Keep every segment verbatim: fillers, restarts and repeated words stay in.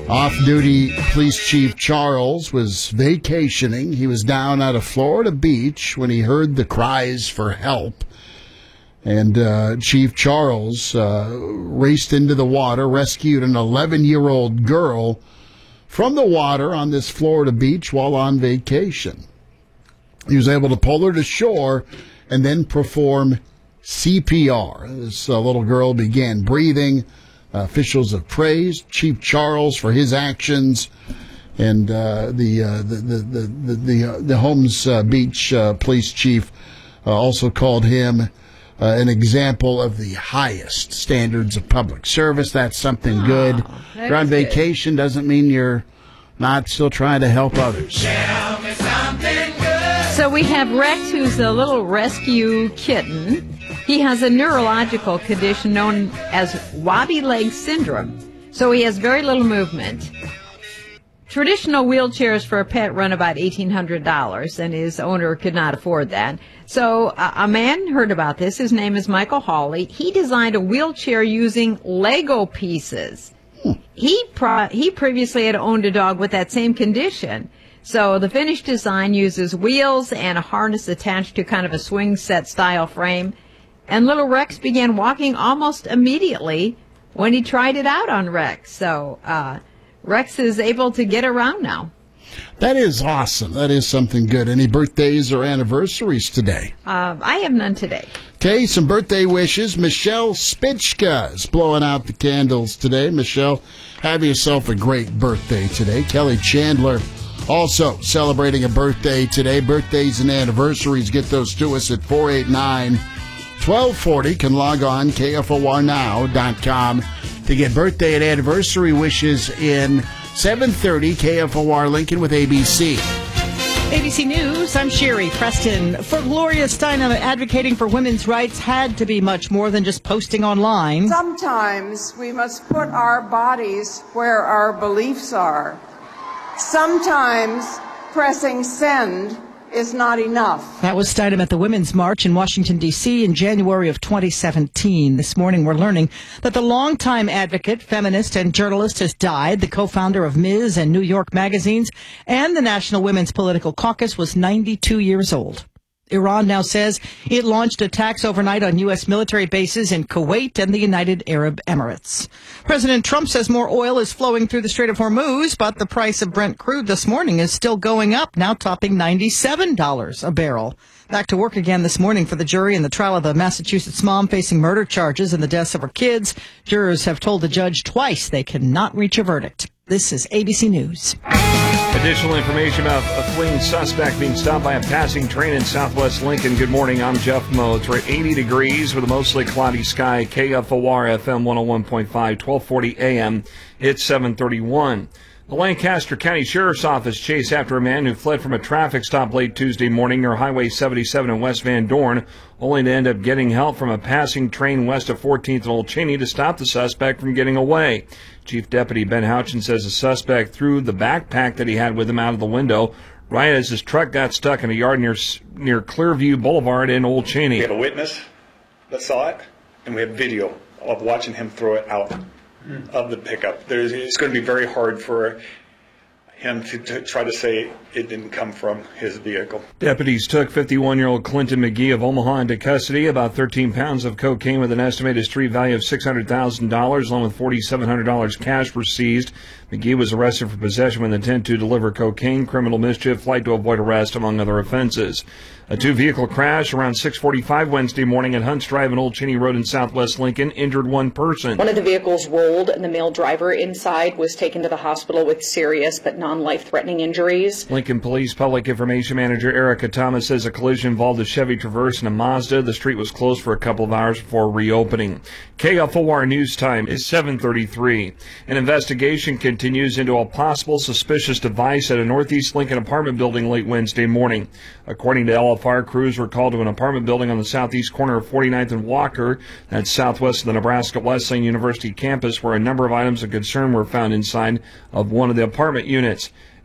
Off-duty Police Chief Charles was vacationing. He was down at a Florida beach when he heard the cries for help. And uh, Chief Charles uh, raced into the water, rescued an eleven-year-old girl from the water on this Florida beach while on vacation. He was able to pull her to shore and then perform C P R. This uh, little girl began breathing. Uh, officials have praised Chief Charles for his actions, and uh, the, uh, the the the the the, uh, the Holmes uh, Beach uh, police chief uh, also called him uh, an example of the highest standards of public service. That's something oh, good. That you're on vacation good. Doesn't mean you're not still trying to help others. Tell me something good. So we have Rex, who's a little rescue kitten. He has a neurological condition known as wobbly leg syndrome, so he has very little movement. Traditional wheelchairs for a pet run about eighteen hundred dollars, and his owner could not afford that. So uh, a man heard about this. His name is Michael Hawley. He designed a wheelchair using Lego pieces. Hmm. He pro- he previously had owned a dog with that same condition. So the finished design uses wheels and a harness attached to kind of a swing set style frame. And little Rex began walking almost immediately when he tried it out on Rex. So uh, Rex is able to get around now. That is awesome. That is something good. Any birthdays or anniversaries today? Uh, I have none today. Okay, some birthday wishes. Michelle Spichka is blowing out the candles today. Michelle, have yourself a great birthday today. Kelly Chandler also celebrating a birthday today. Birthdays and anniversaries, get those to us at four eight nine, twelve forty. Can log on, K F O R now dot com, to get birthday and anniversary wishes in seven thirty K F O R Lincoln with A B C. A B C News, I'm Sherry Preston. For Gloria Steinem, advocating for women's rights had to be much more than just posting online. Sometimes we must put our bodies where our beliefs are. Sometimes pressing send is not enough. That was Steinem at the Women's March in Washington, D C in January of twenty seventeen. This morning we're learning that the longtime advocate, feminist, and journalist has died. The co-founder of Miz and New York magazines and the National Women's Political Caucus was ninety-two years old. Iran now says it launched attacks overnight on U S military bases in Kuwait and the United Arab Emirates. President Trump says more oil is flowing through the Strait of Hormuz, but the price of Brent crude this morning is still going up, now topping ninety-seven dollars a barrel. Back to work again this morning for the jury in the trial of the Massachusetts mom facing murder charges in the deaths of her kids. Jurors have told the judge twice they cannot reach a verdict. This is A B C News. Additional information about a fleeing suspect being stopped by a passing train in southwest Lincoln. Good morning, I'm Jeff Motes. We're at eighty degrees with a mostly cloudy sky. K F O R F M one oh one point five, twelve forty A M. It's seven thirty-one. The Lancaster County Sheriff's Office chased after a man who fled from a traffic stop late Tuesday morning near Highway seventy-seven in West Van Dorn, only to end up getting help from a passing train west of fourteenth and Old Cheney to stop the suspect from getting away. Chief Deputy Ben Houchin says the suspect threw the backpack that he had with him out of the window right as his truck got stuck in a yard near near Clearview Boulevard in Old Cheney. We have a witness that saw it, and we have video of watching him throw it out of the pickup. There's, it's going to be very hard for him to, to try to say it didn't come from his vehicle. Deputies took fifty-one-year-old Clinton McGee of Omaha into custody. About thirteen pounds of cocaine with an estimated street value of six hundred thousand dollars, along with four thousand seven hundred dollars cash were seized. McGee was arrested for possession with intent to deliver cocaine, criminal mischief, flight to avoid arrest, among other offenses. A two-vehicle crash around six forty-five Wednesday morning at Hunts Drive and Old Cheney Road in southwest Lincoln injured one person. One of the vehicles rolled, and the male driver inside was taken to the hospital with serious but non-life-threatening injuries. Lincoln Police Public Information Manager Erica Thomas says a collision involved a Chevy Traverse and a Mazda. The street was closed for a couple of hours before reopening. K F O R News Time is seven thirty-three. An investigation continues into a possible suspicious device at a Northeast Lincoln apartment building late Wednesday morning. According to L F R, crews were called to an apartment building on the southeast corner of forty-ninth and Walker, that's southwest of the Nebraska Wesleyan University campus, where a number of items of concern were found inside of one of the apartment units.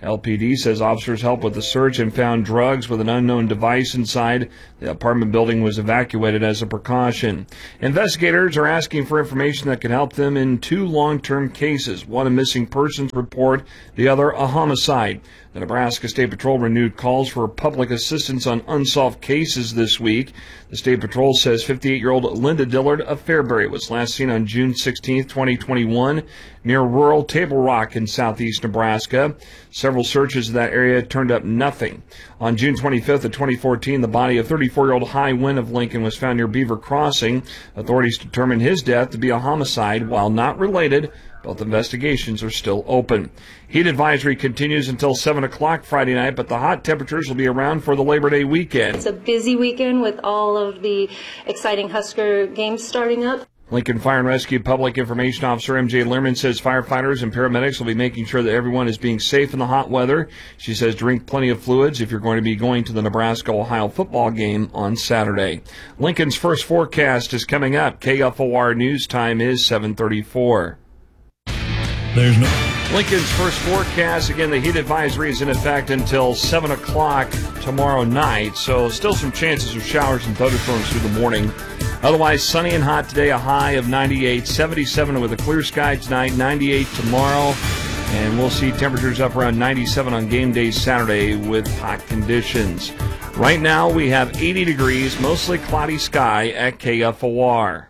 L P D says officers helped with the search and found drugs with an unknown device inside. The apartment building was evacuated as a precaution. Investigators are asking for information that can help them in two long-term cases, one a missing persons report, the other a homicide. The Nebraska State Patrol renewed calls for public assistance on unsolved cases this week. The State Patrol says fifty-eight-year-old Linda Dillard of Fairbury was last seen on June sixteenth, twenty twenty-one, near rural Table Rock in southeast Nebraska. Several searches in that area turned up nothing. On June twenty-fifth of twenty fourteen, the body of thirty-four-year-old High Wynn of Lincoln was found near Beaver Crossing. Authorities determined his death to be a homicide. While not related, both investigations are still open. Heat advisory continues until seven o'clock Friday night, but the hot temperatures will be around for the Labor Day weekend. It's a busy weekend with all of the exciting Husker games starting up. Lincoln Fire and Rescue Public Information Officer M J Lehrman says firefighters and paramedics will be making sure that everyone is being safe in the hot weather. She says drink plenty of fluids if you're going to be going to the Nebraska-Ohio football game on Saturday. Lincoln's first forecast is coming up. K F O R news time is seven thirty-four. There's no... Lincoln's first forecast, again, the heat advisory is in effect until seven o'clock tomorrow night, so still some chances of showers and thunderstorms through the morning. Otherwise, sunny and hot today, a high of ninety-eight, seventy-seven with a clear sky tonight, ninety-eight tomorrow, and we'll see temperatures up around ninety-seven on game day Saturday with hot conditions. Right now, we have eighty degrees, mostly cloudy sky at K F O R.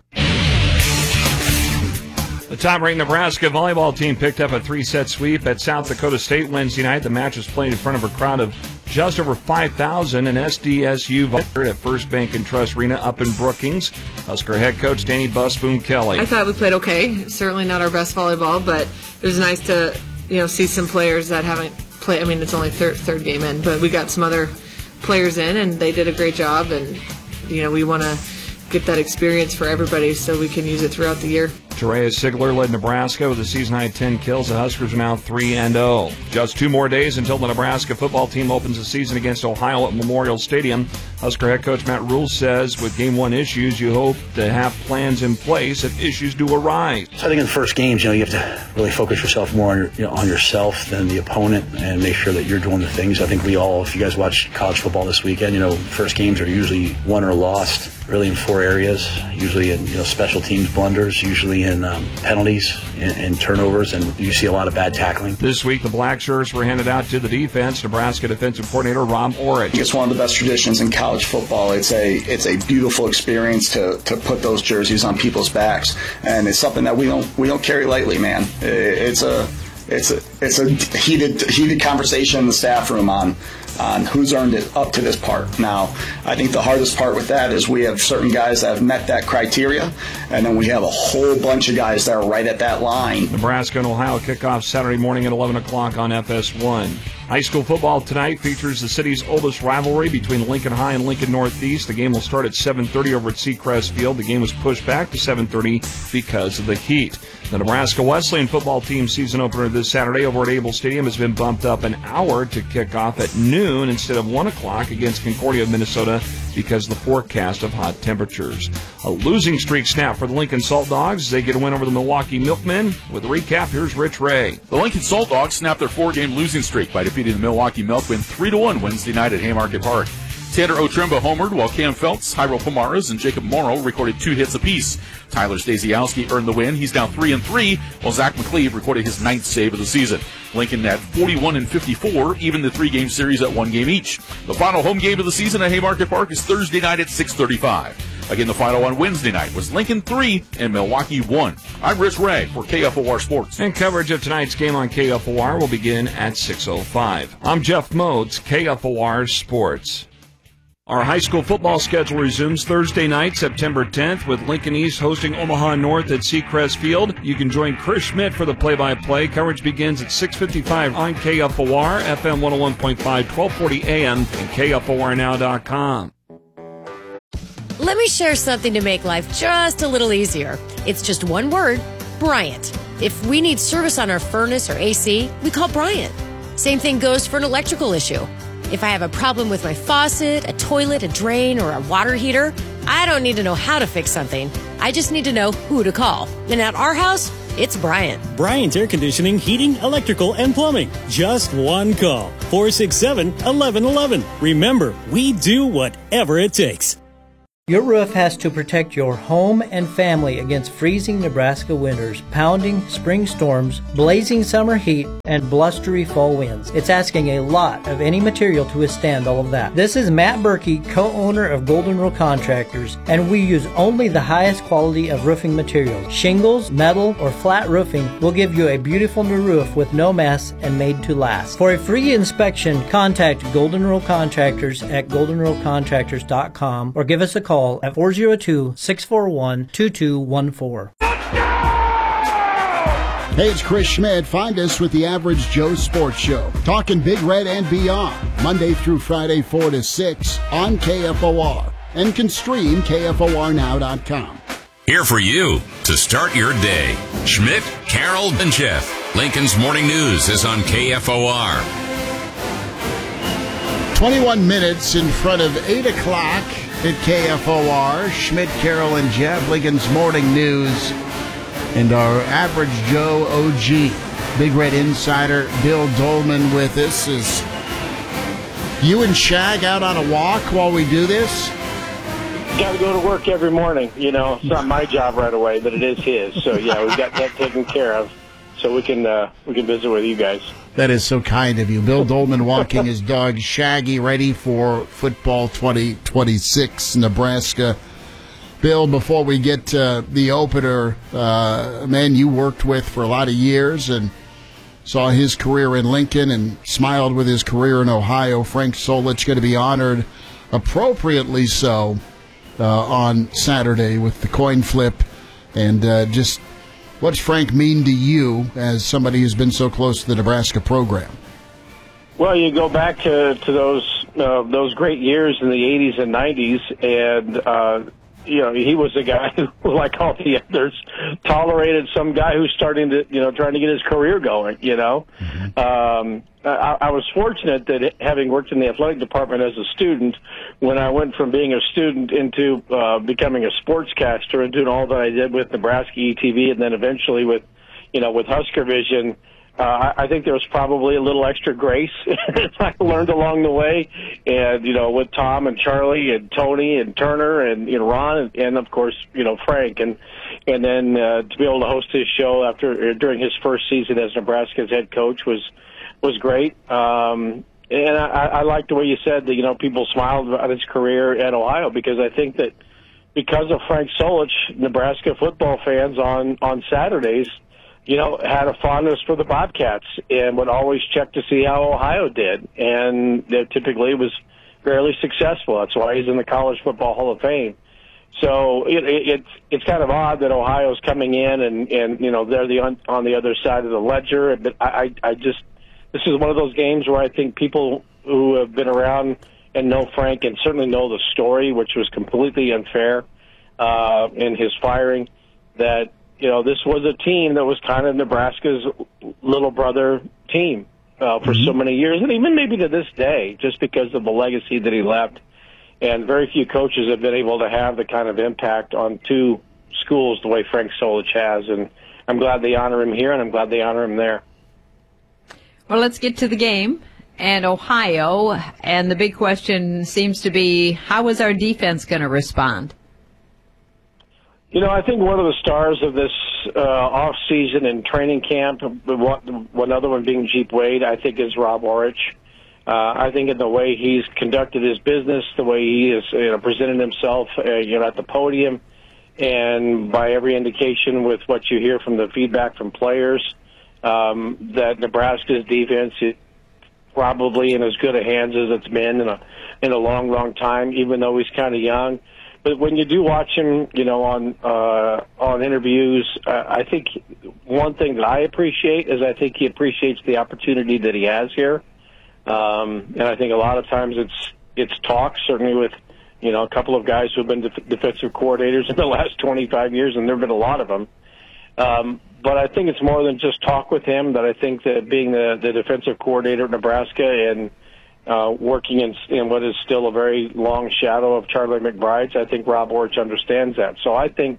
The top-ranked Nebraska volleyball team picked up a three-set sweep at South Dakota State Wednesday night. The match was played in front of a crowd of just over five thousand in S D S U at First Bank and Trust Arena up in Brookings. Husker head coach Danny Busboom Kelly. I thought we played okay. Certainly not our best volleyball, but it was nice to, you know, see some players that haven't played. I mean, it's only third third game in, but we got some other players in, and they did a great job. And you know, we want to get that experience for everybody so we can use it throughout the year. Terea Sigler led Nebraska with a season-high ten kills. The Huskers are now three and oh. Just two more days until the Nebraska football team opens the season against Ohio at Memorial Stadium. Husker head coach Matt Rule says with game one issues, you hope to have plans in place if issues do arise. So I think in the first games, you know, you have to really focus yourself more on, your, you know, on yourself than the opponent and make sure that you're doing the things. I think we all, if you guys watch college football this weekend, you know, first games are usually won or lost, really in four areas, usually in, you know, special teams blunders, usually in um, penalties and, and turnovers, and you see a lot of bad tackling. This week, the black shirts were handed out to the defense. Nebraska defensive coordinator Rob Orich. It's one of the best traditions in college football. It's a it's a beautiful experience to, to put those jerseys on people's backs, and it's something that we don't we don't carry lightly, man. It's a it's a it's a heated heated conversation in the staff room on. on who's earned it up to this part. Now, I think the hardest part with that is we have certain guys that have met that criteria, and then we have a whole bunch of guys that are right at that line. Nebraska and Ohio kickoff Saturday morning at eleven o'clock on F S one. High school football tonight features the city's oldest rivalry between Lincoln High and Lincoln Northeast. The game will start at seven thirty over at Seacrest Field. The game was pushed back to seven thirty because of the heat. The Nebraska Wesleyan football team season opener this Saturday over at Able Stadium has been bumped up an hour to kick off at noon instead of one o'clock against Concordia of Minnesota because of the forecast of hot temperatures. A losing streak snapped for the Lincoln Salt Dogs. They get a win over the Milwaukee Milkmen. With a recap, here's Rich Ray. The Lincoln Salt Dogs snapped their four-game losing streak by defeating the Milwaukee Milkmen three to one Wednesday night at Haymarket Park. Tanner Otremba homered, while Cam Feltz, Hyro Pomaras, and Jacob Morrow recorded two hits apiece. Tyler Stasiowski earned the win. He's now three and three, while Zach McCleve recorded his ninth save of the season. Lincoln at forty-one and fifty-four, even the three-game series at one game each. The final home game of the season at Haymarket Park is Thursday night at six thirty-five. Again, the final on Wednesday night was Lincoln three and Milwaukee one. I'm Rich Ray for K F O R Sports. And coverage of tonight's game on K F O R will begin at six oh five. I'm Jeff Modes, K F O R Sports. Our high school football schedule resumes Thursday night, September tenth, with Lincoln East hosting Omaha North at Seacrest Field. You can join Chris Schmidt for the play-by-play. Coverage begins at six fifty-five on K F O R, F M one oh one point five, twelve forty A M, and K F O R now dot com. Let me share something to make life just a little easier. It's just one word, Bryant. If we need service on our furnace or A C, we call Bryant. Same thing goes for an electrical issue. If I have a problem with my faucet, a toilet, a drain, or a water heater, I don't need to know how to fix something. I just need to know who to call. And at our house, It's Bryant. Bryant Air Conditioning, Heating, Electrical, and Plumbing. Just one call. four six seven, one one one one. Remember, we do whatever it takes. Your roof has to protect your home and family against freezing Nebraska winters, pounding spring storms, blazing summer heat, and blustery fall winds. It's asking a lot of any material to withstand all of that. This is Matt Berkey, co-owner of Golden Rule Contractors, and we use only the highest quality of roofing materials. Shingles, metal, or flat roofing will give you a beautiful new roof with no mess and made to last. For a free inspection, contact Golden Rule Contractors at golden rule contractors dot com or give us a call at four oh two, six four one, two two one four. Hey, it's Chris Schmidt. Find us with the Average Joe Sports Show. Talking Big Red and beyond. Monday through Friday, four to six on K F O R. And can stream K F O R now dot com. Here for you to start your day. Schmidt, Carroll, and Jeff. Lincoln's Morning News is on K F O R. twenty-one minutes in front of eight o'clock at K F O R. Schmidt, Carroll, and Jeff. Lincoln's Morning News. And our Average Joe O G, Big Red Insider, Bill Dolman with us. Is you and Shag out on a walk while we do this? Got to go to work every morning. You know, it's not my job right away, but it is his. So, yeah, we've got that taken care of so we can uh, we can visit with you guys. That is so kind of you. Bill Dolman walking his dog Shaggy, ready for football twenty twenty-six, Nebraska. Bill, before we get to the opener, uh, a man you worked with for a lot of years and saw his career in Lincoln and smiled with his career in Ohio, Frank Solich, going to be honored, appropriately so, uh, on Saturday with the coin flip. And uh, just what's Frank mean to you as somebody who's been so close to the Nebraska program? Well, you go back to, to those uh, those great years in the eighties and nineties, and uh, you know, he was a guy who, like all the others, tolerated some guy who's starting to, you know, trying to get his career going, you know. Mm-hmm. Um, I, I was fortunate that having worked in the athletic department as a student, when I went from being a student into uh, becoming a sportscaster and doing all that I did with Nebraska E T V and then eventually with, you know, with Husker Vision, Uh, I think there was probably a little extra grace I learned along the way, and you know, with Tom and Charlie and Tony and Turner and you know, Ron and, and of course you know Frank, and and then uh, to be able to host his show after during his first season as Nebraska's head coach was was great. Um, and I, I like the way you said that you know people smiled about his career at Ohio, because I think that because of Frank Solich, Nebraska football fans on on Saturdays, you know, had a fondness for the Bobcats and would always check to see how Ohio did. And it typically was fairly successful. That's why he's in the College Football Hall of Fame. So it, it, it's it's kind of odd that Ohio's coming in and, and you know, they're the on, on the other side of the ledger. But I, I just, this is one of those games where I think people who have been around and know Frank and certainly know the story, which was completely unfair uh, in his firing, that, you know, this was a team that was kind of Nebraska's little brother team uh, for mm-hmm. so many years, and even maybe to this day, just because of the legacy that he left. And very few coaches have been able to have the kind of impact on two schools the way Frank Solich has. And I'm glad they honor him here, and I'm glad they honor him there. Well, let's get to the game and Ohio. And the big question seems to be, how is our defense going to respond? You know, I think one of the stars of this uh, off-season and training camp, one other one being Jeep Wade, I think is Rob Orich. Uh, I think in the way he's conducted his business, the way he has you know, presented himself uh, you know, at the podium, and by every indication with what you hear from the feedback from players, um, that Nebraska's defense is probably in as good a hands as it's been in a, in a long, long time, even though he's kind of young. But when you do watch him, you know, on uh, on interviews, uh, I think one thing that I appreciate is I think he appreciates the opportunity that he has here, um, and I think a lot of times it's it's talk, certainly with you know a couple of guys who have been def- defensive coordinators in the last twenty-five years, and there have been a lot of them. Um, but I think it's more than just talk with him. That I think that being the, the defensive coordinator at Nebraska and Uh, working in, in what is still a very long shadow of Charlie McBride's, I think Rob Orich understands that. So I think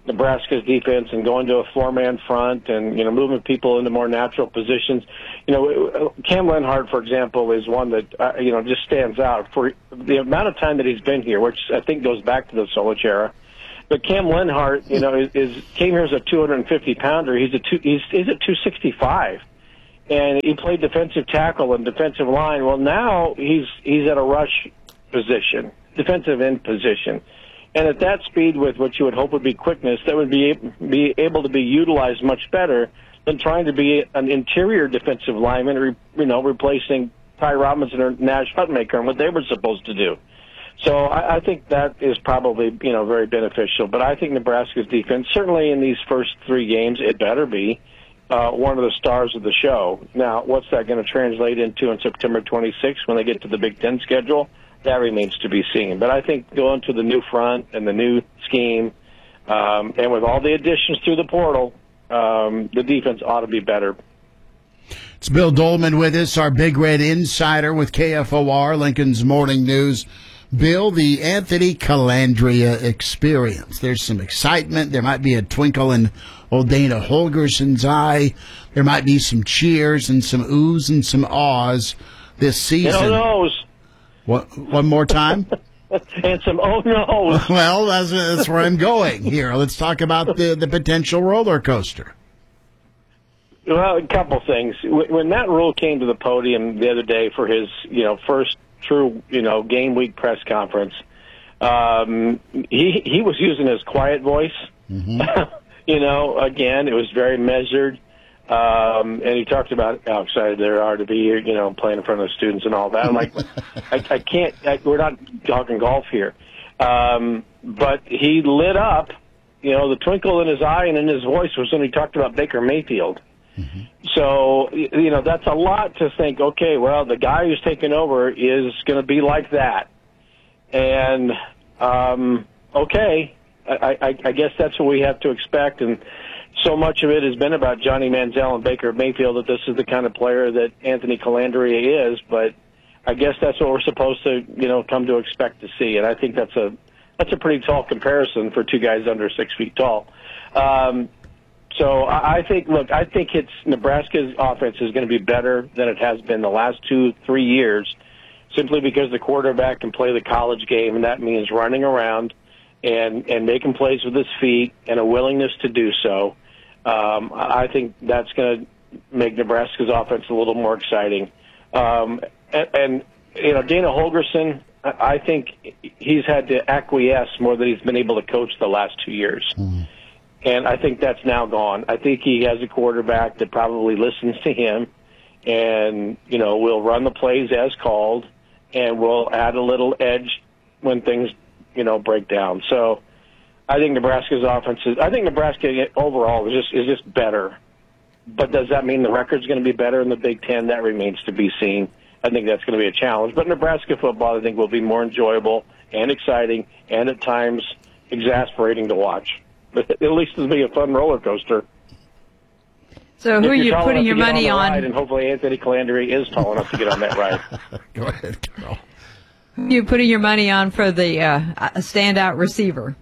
Nebraska's defense and going to a four-man front and, you know, moving people into more natural positions. You know, Cam Lenhart, for example, is one that, uh, you know, just stands out for the amount of time that he's been here, which I think goes back to the Solich era. But Cam Lenhart, you know, is, is came here as a two hundred fifty pounder. He's a two, he's, he's at two sixty-five. And he played defensive tackle and defensive line. Well, now he's he's at a rush position, defensive end position. And at that speed, with what you would hope would be quickness, that would be be able to be utilized much better than trying to be an interior defensive lineman, re, you know, replacing Ty Robinson or Nash Hutmaker and what they were supposed to do. So I, I think that is probably, you know, very beneficial. But I think Nebraska's defense, certainly in these first three games, it better be uh, one of the stars of the show. Now, what's that going to translate into on September twenty-sixth when they get to the Big Ten schedule? That remains to be seen. But I think going to the new front and the new scheme, um, and with all the additions through the portal, um, the defense ought to be better. It's Bill Dolman with us, our Big Red Insider with K F O R, Lincoln's Morning News. Bill, the Anthony Colandrea experience. There's some excitement. There might be a twinkle in old Dana Holgerson's eye. There might be some cheers and some oohs and some ahs this season. And oh no's. What, one more time? And some oh no's. Well, that's, that's where I'm going here. Let's talk about the, the potential roller coaster. Well, a couple things. When Matt Rule came to the podium the other day for his, you know, first true, you know, game week press conference, um, he he was using his quiet voice. Mm-hmm. You know, again, it was very measured. Um, and he talked about how excited they are to be here, you know, playing in front of the students and all that. I'm like, I, I can't, I, we're not talking golf here. Um, but he lit up, you know, the twinkle in his eye and in his voice was when he talked about Baker Mayfield. Mm-hmm. So, you know, that's a lot to think, okay, well, the guy who's taking over is going to be like that. And, um, okay, I, I, I guess that's what we have to expect. And so much of it has been about Johnny Manziel and Baker Mayfield that this is the kind of player that Anthony Colandrea is, but I guess that's what we're supposed to, you know, come to expect to see. And I think that's a that's a pretty tall comparison for two guys under six feet tall. Um, so I, I think, look, I think it's Nebraska's offense is going to be better than it has been the last two, three years, simply because the quarterback can play the college game, and that means running around and and making plays with his feet and a willingness to do so. Um, I think that's going to make Nebraska's offense a little more exciting. Um, and, and, you know, Dana Holgerson, I think he's had to acquiesce more than he's been able to coach the last two years. Mm. And I think that's now gone. I think he has a quarterback that probably listens to him and, you know, will run the plays as called and will add a little edge when things, you know, break down. So I think Nebraska's offense is, I think Nebraska overall is just, is just better. But does that mean the record's going to be better in the Big Ten? That remains to be seen. I think that's going to be a challenge. But Nebraska football, I think, will be more enjoyable and exciting and at times exasperating to watch. But at least it'll be a fun roller coaster. So who are you putting your money on? And hopefully Anthony Colandrea is tall enough to get on that ride. Go ahead, Carol. Who are you putting your money on for the uh, standout receiver?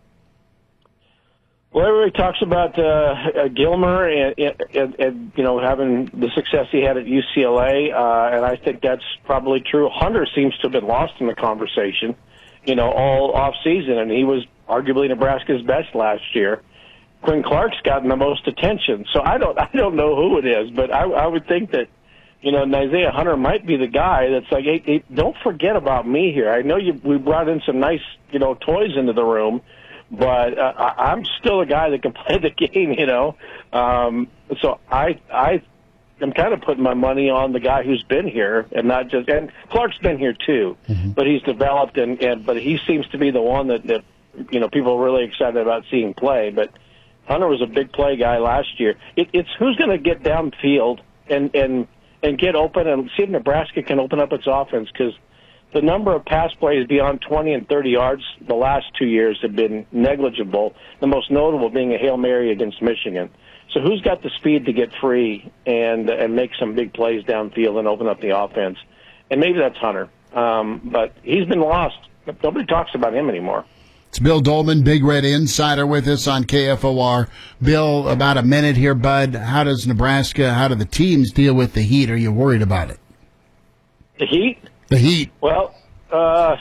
Well, everybody talks about uh, uh, Gilmer and, and, and, you know, having the success he had at U C L A, uh, and I think that's probably true. Hunter seems to have been lost in the conversation, you know, all off season, and he was arguably Nebraska's best last year. Quinn Clark's gotten the most attention, so I don't, I don't know who it is, but I, I would think that, you know, Isaiah Hunter might be the guy that's like, hey, hey, don't forget about me here. I know you, we brought in some nice, you know, toys into the room. But uh, I, I'm still a guy that can play the game, you know. Um, so I, I, am kind of putting my money on the guy who's been here, and not just. And Clark's been here too, mm-hmm. but he's developed, and, and but he seems to be the one that, that you know people are really excited about seeing play. But Hunter was a big play guy last year. It, it's who's going to get downfield and and and get open and see if Nebraska can open up its offense, because the number of pass plays beyond twenty and thirty yards the last two years have been negligible, the most notable being a Hail Mary against Michigan. So who's got the speed to get free and and make some big plays downfield and open up the offense? And maybe that's Hunter. Um, but he's been lost. Nobody talks about him anymore. It's Bill Dolman, Big Red Insider, with us on K F O R. Bill, about a minute here, bud. How does Nebraska, how do the teams deal with the heat? Are you worried about it? The heat? The heat. Well, uh,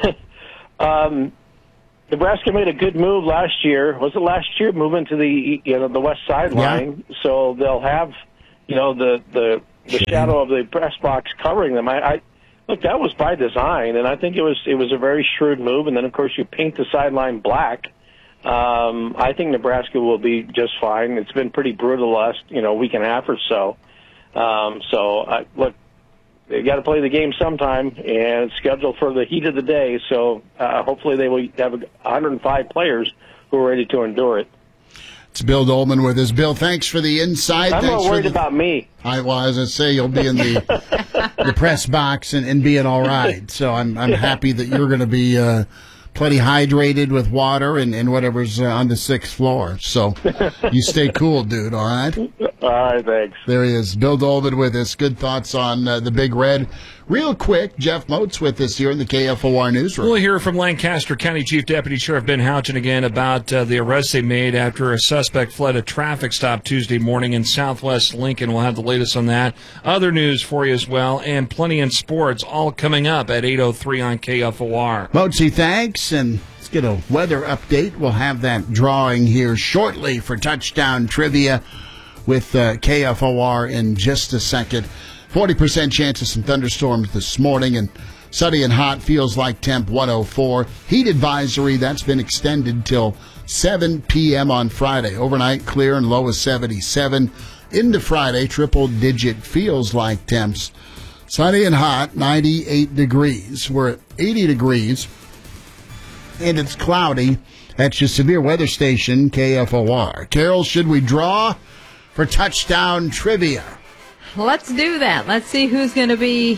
um, Nebraska made a good move last year. Was it last year? Moving to the you know the west sideline, yeah. So they'll have you know the the, the shadow of the press box covering them. I, I look, that was by design, and I think it was it was a very shrewd move. And then of course you paint the sideline black. Um, I think Nebraska will be just fine. It's been pretty brutal the last you know week and a half or so. Um, so I, look. They got to play the game sometime, and it's scheduled for the heat of the day. So uh, hopefully they will have one hundred five players who are ready to endure it. It's Bill Dolman with us. Bill, thanks for the insight. I'm thanks not worried for the, about me. I, well, as I say, you'll be in the the press box and, and being all right. So I'm I'm happy that you're going to be uh, plenty hydrated with water and, and whatever's uh, on the sixth floor. So you stay cool, dude, all right? All right, thanks. There he is, Bill Dolman with us. Good thoughts on uh, the Big Red. Real quick, Jeff Moats with us here in the K F O R newsroom. We'll hear from Lancaster County Chief Deputy Sheriff Ben Houchin again about uh, the arrest they made after a suspect fled a traffic stop Tuesday morning in southwest Lincoln. We'll have the latest on that. Other news for you as well, and plenty in sports, all coming up at eight oh three on K F O R. Moatsy, thanks, and let's get a weather update. We'll have that drawing here shortly for touchdown trivia with uh, K F O R in just a second. forty percent chance of some thunderstorms this morning, and sunny and hot, feels like temp one oh four. Heat advisory, that's been extended till seven p.m. on Friday. Overnight clear and low is seventy-seven. Into Friday, triple-digit feels like temps. Sunny and hot, ninety-eight degrees. We're at eighty degrees, and it's cloudy. That's your severe weather station, K F O R. Carol, should we draw for touchdown trivia? Let's do that. Let's see who's going to be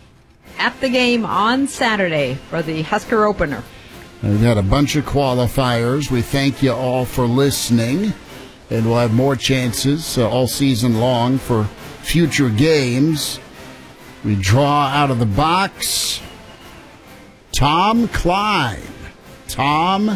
at the game on Saturday for the Husker opener. We've got a bunch of qualifiers. We thank you all for listening, and we'll have more chances uh, all season long for future games. We draw out of the box Tom Klein. Tom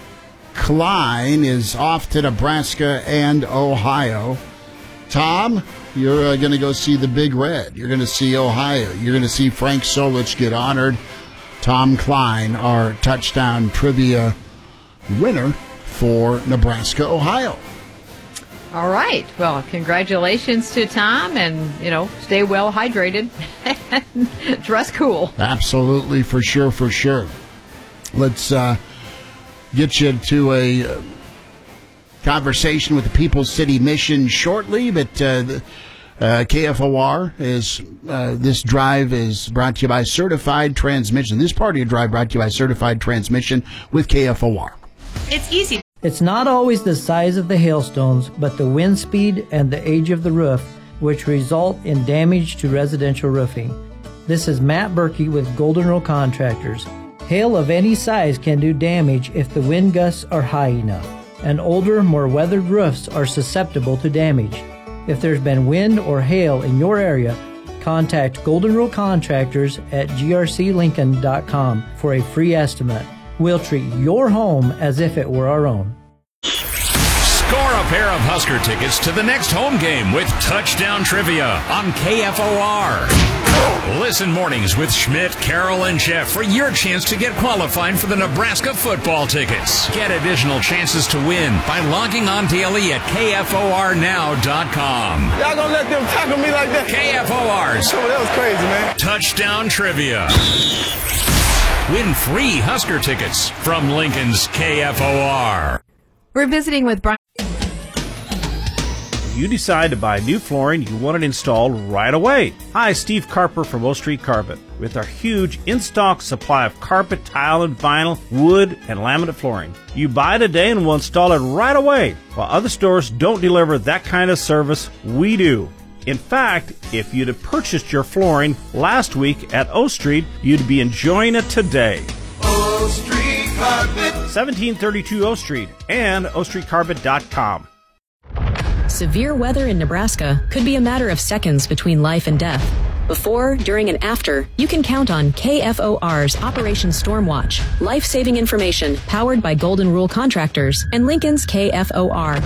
Klein is off to Nebraska and Ohio. Tom, you're uh, going to go see the Big Red. You're going to see Ohio. You're going to see Frank Solich get honored. Tom Klein, our touchdown trivia winner for Nebraska, Ohio. All right. Well, congratulations to Tom, and, you know, stay well hydrated. Dress cool. Absolutely, for sure, for sure. Let's uh, get you to a uh, conversation with the People's City Mission shortly, but uh, the, uh, K F O R is, uh, this drive is brought to you by Certified Transmission. This part of your drive brought to you by Certified Transmission with K F O R. It's easy. It's not always the size of the hailstones, but the wind speed and the age of the roof, which result in damage to residential roofing. This is Matt Berkey with Golden Rule Contractors. Hail of any size can do damage if the wind gusts are high enough, and older, more weathered roofs are susceptible to damage. If there's been wind or hail in your area, contact Golden Rule Contractors at g r c lincoln dot com for a free estimate. We'll treat your home as if it were our own. Score a pair of Husker tickets to the next home game with Touchdown Trivia on K F O R. Listen mornings with Schmidt, Carroll, and Jeff for your chance to get qualified for the Nebraska football tickets. Get additional chances to win by logging on daily at k f o r now dot com. Y'all gonna let them tackle me like that? K F O R's Oh, that was crazy, man. Touchdown Trivia. Win free Husker tickets from Lincoln's K F O R. We're visiting with Brian. You decide to buy new flooring, you want it installed right away. Hi, Steve Carper from O Street Carpet. With our huge in-stock supply of carpet, tile, and vinyl, wood, and laminate flooring. You buy today and we'll install it right away. While other stores don't deliver that kind of service, we do. In fact, if you'd have purchased your flooring last week at O Street, you'd be enjoying it today. O Street Carpet. seventeen thirty-two O Street and o street carpet dot com. Severe weather in Nebraska could be a matter of seconds between life and death. Before, during, and after, you can count on K F O R's Operation Stormwatch, life-saving information powered by Golden Rule Contractors and Lincoln's K F O R.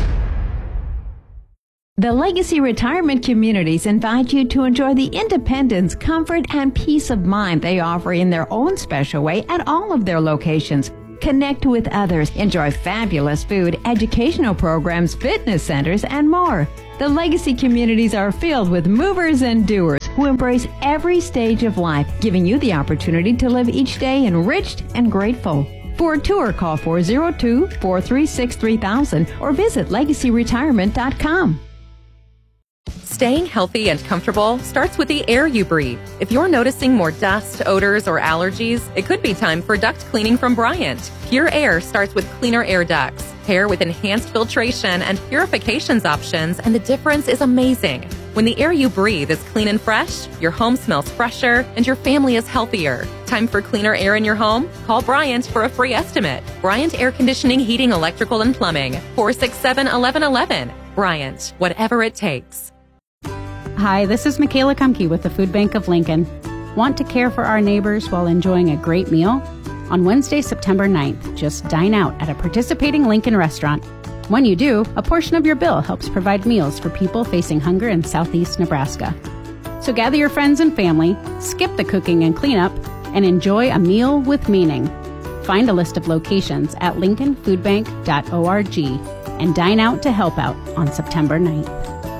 The Legacy Retirement Communities invite you to enjoy the independence, comfort, and peace of mind they offer in their own special way at all of their locations. Connect with others, enjoy fabulous food, educational programs, fitness centers, and more. The Legacy Communities are filled with movers and doers who embrace every stage of life, giving you the opportunity to live each day enriched and grateful. For a tour, call four oh two, four three six, three thousand or visit legacy retirement dot com. Staying healthy and comfortable starts with the air you breathe. If you're noticing more dust, odors, or allergies, it could be time for duct cleaning from Bryant. Pure Air starts with cleaner air ducts, pair with enhanced filtration and purifications options, and the difference is amazing. When the air you breathe is clean and fresh, your home smells fresher, and your family is healthier. Time for cleaner air in your home? Call Bryant for a free estimate. Bryant Air Conditioning, Heating, Electrical, and Plumbing. four six seven, one one one one. Bryant, whatever it takes. Hi, this is Michaela Kumke with the Food Bank of Lincoln. Want to care for our neighbors while enjoying a great meal? On Wednesday, September ninth, just dine out at a participating Lincoln restaurant. When you do, a portion of your bill helps provide meals for people facing hunger in southeast Nebraska. So gather your friends and family, skip the cooking and cleanup, and enjoy a meal with meaning. Find a list of locations at lincoln food bank dot org and dine out to help out on September ninth.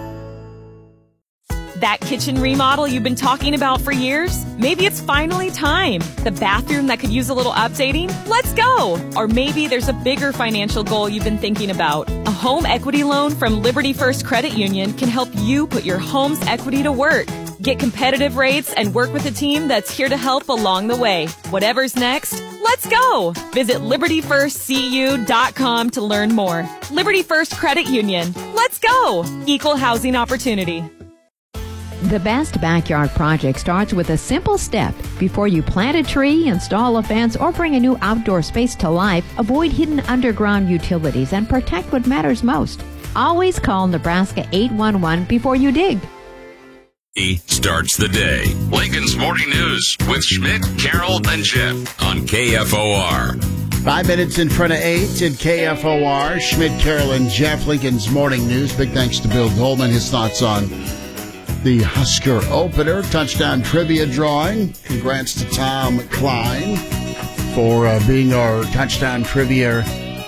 That kitchen remodel you've been talking about for years? Maybe it's finally time. The bathroom that could use a little updating? Let's go! Or maybe there's a bigger financial goal you've been thinking about. A home equity loan from Liberty First Credit Union can help you put your home's equity to work. Get competitive rates and work with a team that's here to help along the way. Whatever's next, let's go! Visit liberty first c u dot com to learn more. Liberty First Credit Union. Let's go! Equal housing opportunity. The best backyard project starts with a simple step. Before you plant a tree, install a fence, or bring a new outdoor space to life, avoid hidden underground utilities and protect what matters most. Always call Nebraska eight one one before you dig. Starts the day. Lincoln's Morning News with Schmidt, Carroll, and Jeff on K F O R. Five minutes in front of eight at K F O R. Schmidt, Carroll, and Jeff, Lincoln's Morning News. Big thanks to Bill Goldman. His thoughts on the Husker opener, touchdown trivia drawing. Congrats to Tom Klein for uh, being our touchdown trivia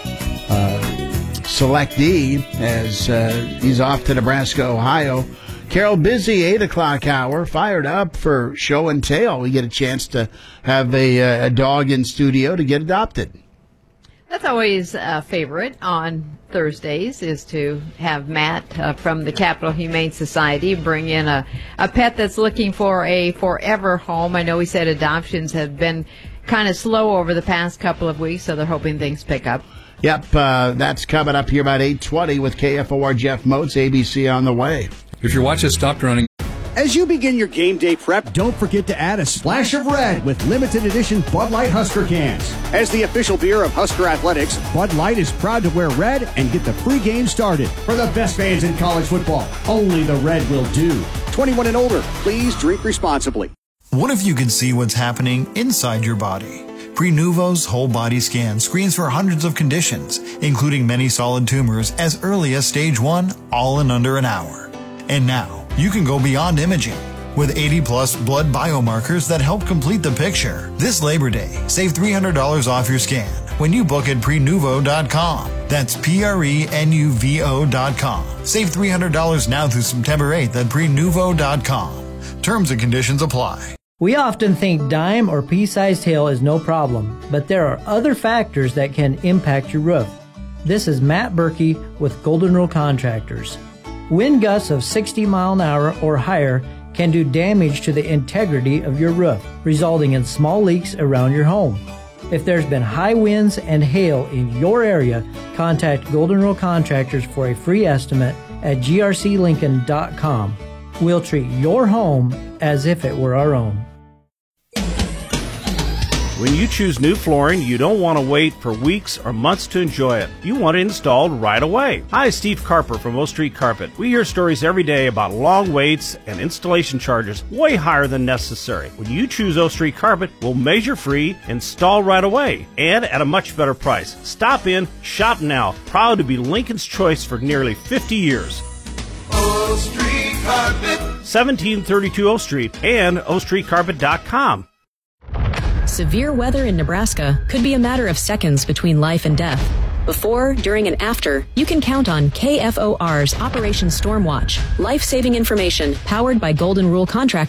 uh, selectee as uh, he's off to Nebraska, Ohio. Carol, busy eight o'clock hour, fired up for show and tell. We get a chance to have a, a dog in studio to get adopted. That's always a favorite on Thursdays, is to have Matt uh, from the Capital Humane Society bring in a, a pet that's looking for a forever home. I know he said adoptions have been kind of slow over the past couple of weeks, so they're hoping things pick up. Yep, uh, that's coming up here about eight twenty with K F O R Jeff Moats, A B C on the way. If your watch has stopped running. As you begin your game day prep, don't forget to add a splash of red with limited edition Bud Light Husker cans. As the official beer of Husker Athletics, Bud Light is proud to wear red and get the pregame started. For the best fans in college football, only the red will do. twenty-one and older, please drink responsibly. What if you could see what's happening inside your body? Prenuvo's whole body scan screens for hundreds of conditions, including many solid tumors as early as stage one, all in under an hour. And now, you can go beyond imaging with eighty plus blood biomarkers that help complete the picture. This Labor Day, save three hundred dollars off your scan when you book at prenuvo dot com. That's P R E N U V O dot com. Save three hundred dollars now through September eighth at prenuvo dot com. Terms and conditions apply. We often think dime or pea-sized hail is no problem, but there are other factors that can impact your roof. This is Matt Berkey with Golden Rule Contractors. Wind gusts of sixty mile an hour or higher can do damage to the integrity of your roof, resulting in small leaks around your home. If there's been high winds and hail in your area, contact Golden Rule Contractors for a free estimate at G R C lincoln dot com. We'll treat your home as if it were our own. When you choose new flooring, you don't want to wait for weeks or months to enjoy it. You want it installed right away. Hi, Steve Carper from O Street Carpet. We hear stories every day about long waits and installation charges way higher than necessary. When you choose O Street Carpet, we'll measure free, install right away, and at a much better price. Stop in, shop now. Proud to be Lincoln's choice for nearly fifty years. O Street Carpet. seventeen thirty-two O Street and O Street Carpet dot com. Severe weather in Nebraska could be a matter of seconds between life and death. Before, during, and after, you can count on K F O R's Operation Stormwatch, life-saving information powered by Golden Rule Contract.